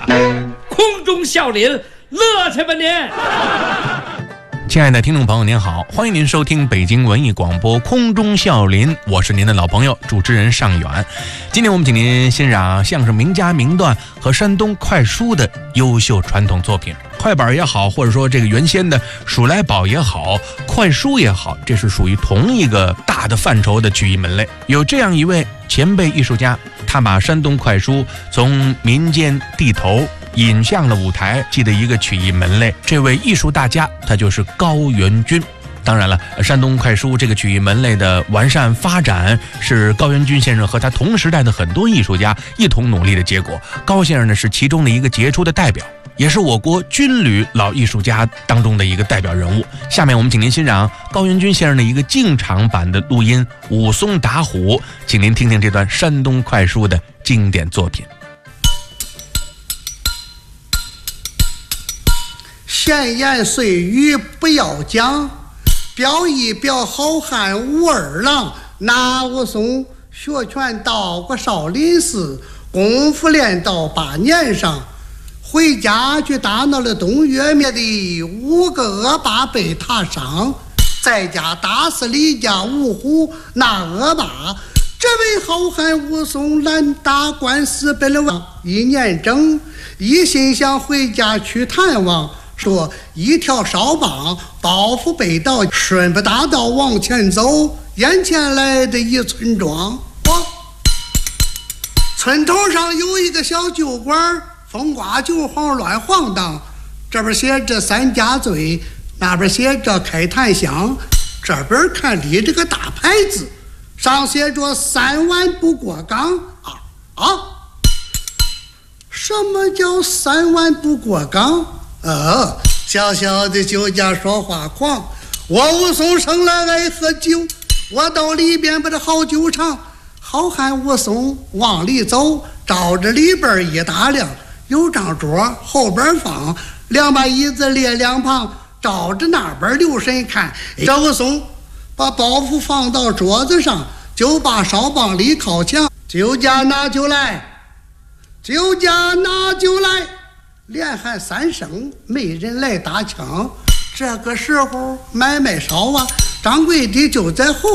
空中笑林，乐去吧您！ 亲爱的听众朋友您好，欢迎您收听北京文艺广播空中笑林，我是您的老朋友主持人尚远。今天我们请您欣赏相声名家名段和山东快书的优秀传统作品。快板也好，或者说这个原先的数来宝也好，快书也好，这是属于同一个大的范畴的曲艺门类。有这样一位前辈艺术家，他把山东快书从民间地头引向了舞台，记得一个曲艺门类。这位艺术大家他就是高元钧。当然了，山东快书这个曲艺门类的完善发展是高元钧先生和他同时代的很多艺术家一同努力的结果。高先生呢是其中的一个杰出的代表，也是我国军旅老艺术家当中的一个代表人物。下面我们请您欣赏高元钧先生的一个进场版的录音《武松打虎》，请您听听这段山东快书的经典作品。 闲言碎语不要讲，表一表好汉武二郎。那武松学拳到过少林寺，功夫练到8年上，回家去打闹了东岳灭的5个恶霸被他伤，在家打死李家五虎那恶霸。这位好汉武松拦打官司奔了王，1年整，一心想回家去探望，说一条哨棒包袱被盗，顺不大道往前走，眼前来的一村庄，村头上有一个小酒馆，风刮酒晃乱晃荡，这边写着3家醉，那边写着开檀香，这边看立着个大牌子，上写着3碗不过岗。什么叫3碗不过岗？小小的酒家说话狂，我武松生来爱喝酒，我到里边把这好酒尝。好汉武松往里走，照着里边一打量，有张桌，后边放2把椅子列2旁，照着那边留神看。这武松把包袱放到桌子上，就把哨棒里靠墙，酒家拿酒来，酒家拿酒来，连喊3声，没人来打枪。这个时候买卖少啊，掌柜的就在后